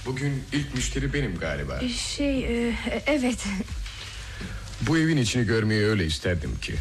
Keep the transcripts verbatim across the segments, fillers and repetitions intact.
Bugün ilk müşteri benim galiba. Şey e, evet. Bu evin içini görmeyi öyle isterdim ki.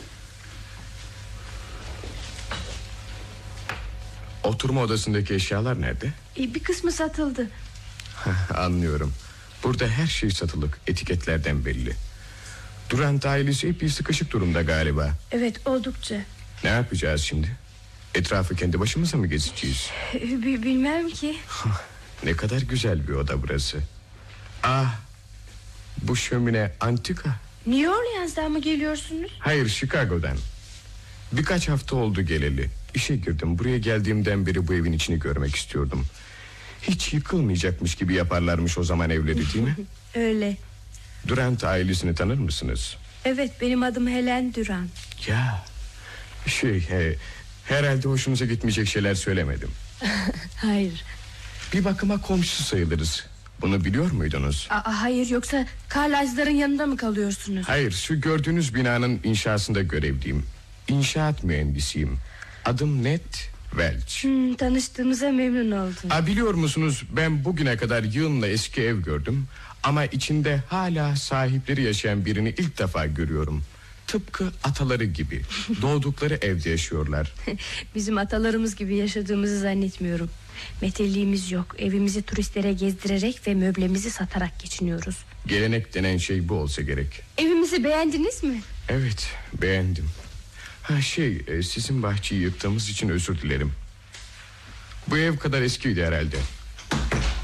Oturma odasındaki eşyalar nerede? E, bir kısmı satıldı. Anlıyorum. Burada her şey satılık, etiketlerden belli. Durant ailesi epey sıkışık durumda galiba. Evet, oldukça. Ne yapacağız şimdi? Etrafı kendi başımıza mı gezeceğiz? B- bilmem ki. Ne kadar güzel bir oda burası. Ah, bu şömine antika. New Orleans'dan mı geliyorsunuz? Hayır, Chicago'dan. Birkaç hafta oldu geleli. İşe girdim. Buraya geldiğimden beri bu evin içini görmek istiyordum. Hiç yıkılmayacakmış gibi yaparlarmış o zaman evleri, değil mi? Öyle. Durant ailesini tanır mısınız? Evet, benim adım Helen Durant. Ya, şey he, herhalde hoşunuza gitmeyecek şeyler söylemedim. Hayır. Bir bakıma komşu sayılırız. Bunu biliyor muydunuz? Aa, hayır, yoksa Carlyle'ların yanında mı kalıyorsunuz? Hayır, şu gördüğünüz binanın inşasında görevliyim. İnşaat mühendisiyim. Adım Ned Welch. Hmm, tanıştığımıza memnun oldum. Aa, biliyor musunuz, ben bugüne kadar yığınla eski ev gördüm. Ama içinde hala sahipleri yaşayan birini ilk defa görüyorum. Tıpkı ataları gibi. Doğdukları evde yaşıyorlar. Bizim atalarımız gibi yaşadığımızı zannetmiyorum. Meteliğimiz yok. Evimizi turistlere gezdirerek ve möblemizi satarak geçiniyoruz. Gelenek denen şey bu olsa gerek. Evimizi beğendiniz mi? Evet, beğendim. Ha şey, sizin bahçeyi yıktığımız için özür dilerim. Bu ev kadar eskiydi herhalde.